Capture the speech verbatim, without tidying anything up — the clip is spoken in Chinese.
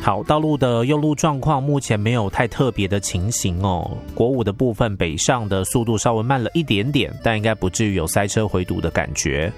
好，道路的用路状况目前没有太特别的情形哦。国五的部分北上的速度稍微慢了一点点，但应该不至于有塞车回堵的感觉。